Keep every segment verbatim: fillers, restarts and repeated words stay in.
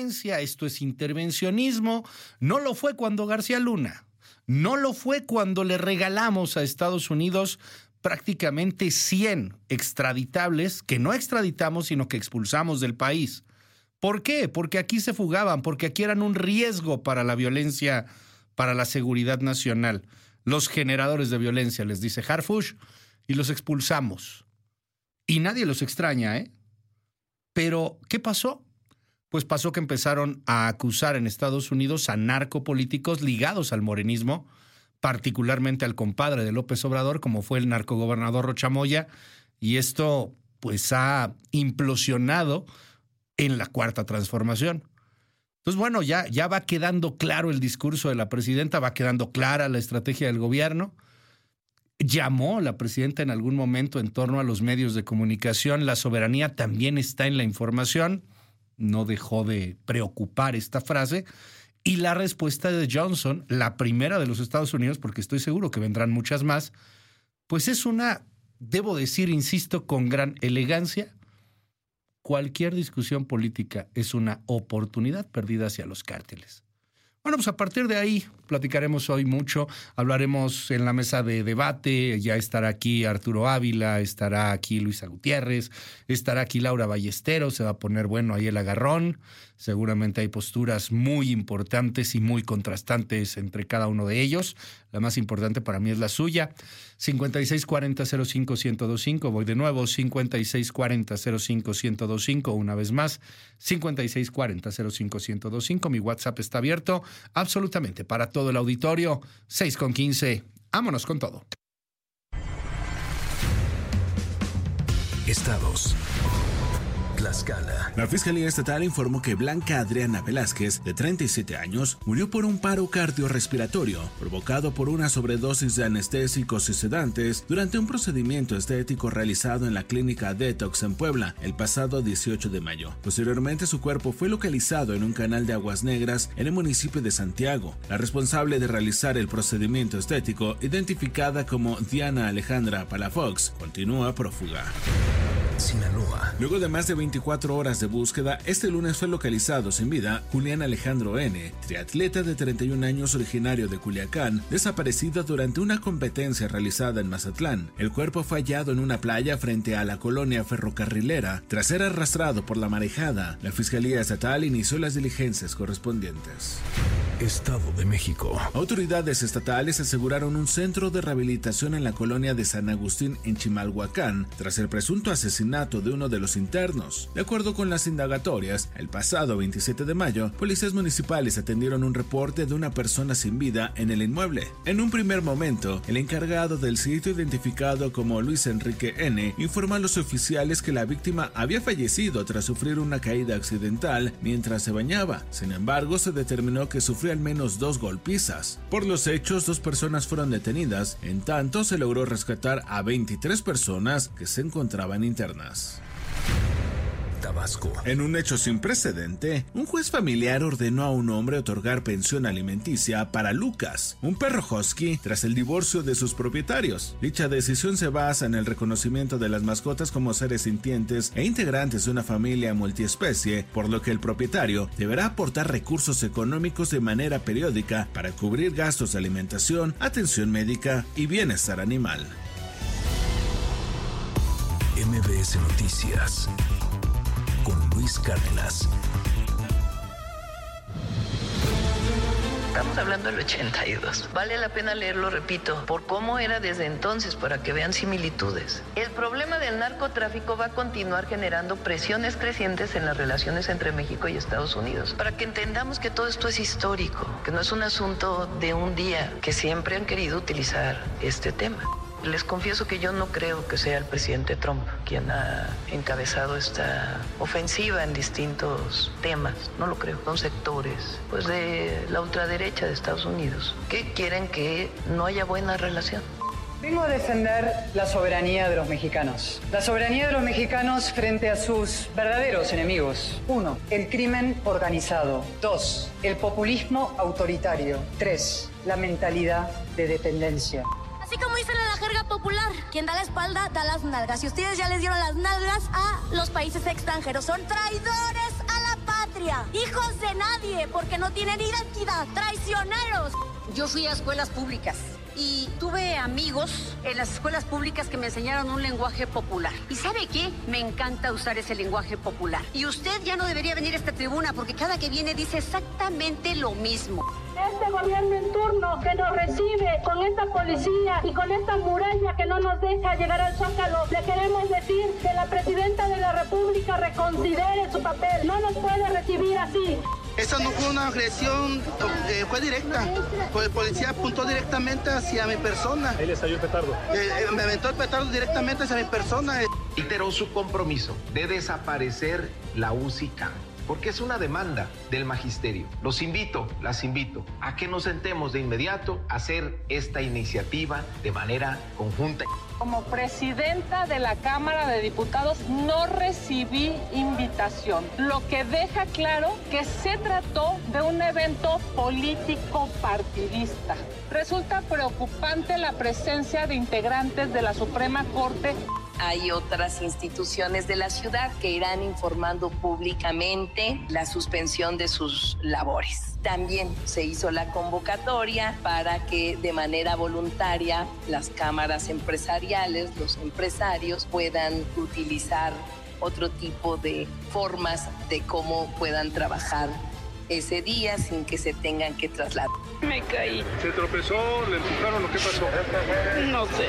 violencia, esto es intervencionismo. No lo fue cuando García Luna, no lo fue cuando le regalamos a Estados Unidos prácticamente cien extraditables que no extraditamos, sino que expulsamos del país. ¿Por qué? Porque aquí se fugaban, porque aquí eran un riesgo para la violencia, para la seguridad nacional. Los generadores de violencia, les dice Harfuch, y los expulsamos. Y nadie los extraña, ¿eh? Pero, ¿qué pasó? Pues pasó que empezaron a acusar en Estados Unidos a narcopolíticos ligados al morenismo, particularmente al compadre de López Obrador, como fue el narcogobernador Rocha Moya, y esto pues ha implosionado en la Cuarta Transformación. Entonces, bueno, ya, ya va quedando claro el discurso de la presidenta, va quedando clara la estrategia del gobierno. Llamó la presidenta en algún momento en torno a los medios de comunicación. La soberanía también está en la información. No dejó de preocupar esta frase. Y la respuesta de Johnson, la primera de los Estados Unidos, porque estoy seguro que vendrán muchas más, pues es una, debo decir, insisto, con gran elegancia, cualquier discusión política es una oportunidad perdida hacia los cárteles. Bueno, pues a partir de ahí platicaremos hoy mucho, hablaremos en la mesa de debate, ya estará aquí Arturo Ávila, estará aquí Luisa Gutiérrez, estará aquí Laura Ballesteros, se va a poner bueno ahí el agarrón, seguramente hay posturas muy importantes y muy contrastantes entre cada uno de ellos, la más importante para mí es la suya, cincuenta y seis cuarenta cero cinco ciento veinticinco, voy de nuevo, cincuenta y seis cuarenta cero cinco ciento veinticinco, una vez más, cincuenta y seis cuarenta cero cinco ciento veinticinco, mi WhatsApp está abierto absolutamente para todo el auditorio, seis con quince, vámonos con todo. Estados. Tlaxcala. La Fiscalía Estatal informó que Blanca Adriana Velázquez, de treinta y siete años, murió por un paro cardiorrespiratorio provocado por una sobredosis de anestésicos y sedantes durante un procedimiento estético realizado en la clínica Detox en Puebla el pasado dieciocho de mayo. Posteriormente, su cuerpo fue localizado en un canal de aguas negras en el municipio de Santiago. La responsable de realizar el procedimiento estético, identificada como Diana Alejandra Palafox, continúa prófuga. Sinaloa. Luego de más de veinticuatro horas de búsqueda, este lunes fue localizado sin vida Julián Alejandro N., triatleta de treinta y un años originario de Culiacán, desaparecido durante una competencia realizada en Mazatlán. El cuerpo fue hallado en una playa frente a la colonia ferrocarrilera. Tras ser arrastrado por la marejada, la Fiscalía Estatal inició las diligencias correspondientes. Estado de México. Autoridades estatales aseguraron un centro de rehabilitación en la colonia de San Agustín en Chimalhuacán tras el presunto asesinato de uno de los internos. De acuerdo con las indagatorias, el pasado veintisiete de mayo, policías municipales atendieron un reporte de una persona sin vida en el inmueble. En un primer momento, el encargado del sitio, identificado como Luis Enrique N., informó a los oficiales que la víctima había fallecido tras sufrir una caída accidental mientras se bañaba. Sin embargo, se determinó que sufrió al menos dos golpizas. Por los hechos, dos personas fueron detenidas, en tanto se logró rescatar a veintitrés personas que se encontraban internas. Tabasco. En un hecho sin precedente, un juez familiar ordenó a un hombre otorgar pensión alimenticia para Lucas, un perro husky, tras el divorcio de sus propietarios. Dicha decisión se basa en el reconocimiento de las mascotas como seres sintientes e integrantes de una familia multiespecie, por lo que el propietario deberá aportar recursos económicos de manera periódica para cubrir gastos de alimentación, atención médica y bienestar animal. M B S Noticias con Luis Cárdenas. Estamos hablando del ochenta y dos. Vale la pena leerlo, repito, por cómo era desde entonces, para que vean similitudes. El problema del narcotráfico va a continuar generando presiones crecientes en las relaciones entre México y Estados Unidos. Para que entendamos que todo esto es histórico, que no es un asunto de un día, que siempre han querido utilizar este tema. Les confieso que yo no creo que sea el presidente Trump quien ha encabezado esta ofensiva en distintos temas. No lo creo. Son sectores pues, de la ultraderecha de Estados Unidos que quieren que no haya buena relación. Vengo a defender la soberanía de los mexicanos. La soberanía de los mexicanos frente a sus verdaderos enemigos. Uno, el crimen organizado. Dos, el populismo autoritario. Tres, la mentalidad de dependencia. Así como dicen en la jerga popular, quien da la espalda da las nalgas. Y ustedes ya les dieron las nalgas a los países extranjeros. Son traidores a la patria. secundaria. Hijos de nadie, porque no tienen identidad. Traicioneros. Yo fui a escuelas públicas y tuve amigos en las escuelas públicas que me enseñaron un lenguaje popular. ¿Y sabe qué? Me encanta usar ese lenguaje popular. Y usted ya no debería venir a esta tribuna porque cada que viene dice exactamente lo mismo. Este gobierno en turno que nos recibe con esta policía y con esta muralla que no nos deja llegar al Zócalo, le queremos decir que la presidenta de la República reconsidere su papel. No nos puede recibir así. Esa no fue una agresión, eh, fue directa. Pues el policía apuntó directamente hacia mi persona. Él le estalló el petardo. Eh, eh, me aventó el petardo directamente hacia mi persona. Reiteró su compromiso de desaparecer la U C I C A M, porque es una demanda del magisterio. Los invito, las invito a que nos sentemos de inmediato a hacer esta iniciativa de manera conjunta. Como presidenta de la Cámara de Diputados no recibí invitación, lo que deja claro que se trató de un evento político partidista. Resulta preocupante la presencia de integrantes de la Suprema Corte. Hay otras instituciones de la ciudad que irán informando públicamente la suspensión de sus labores. También se hizo la convocatoria para que de manera voluntaria las cámaras empresariales, los empresarios puedan utilizar otro tipo de formas de cómo puedan trabajar ese día sin que se tengan que trasladar. Me caí. ¿Se tropezó? ¿Le empujaron o qué pasó? No sé.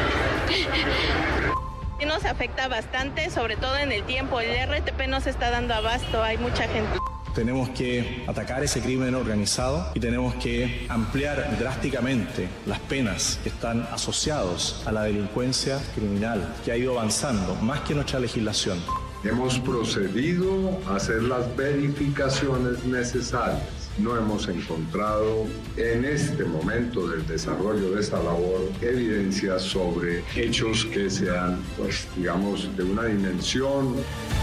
Sí nos afecta bastante, sobre todo en el tiempo. El R T P no se está dando abasto, hay mucha gente. Tenemos que atacar ese crimen organizado y tenemos que ampliar drásticamente las penas que están asociados a la delincuencia criminal, que ha ido avanzando más que nuestra legislación. Hemos procedido a hacer las verificaciones necesarias. No hemos encontrado en este momento del desarrollo de esta labor evidencias sobre hechos que sean, pues, digamos, de una dimensión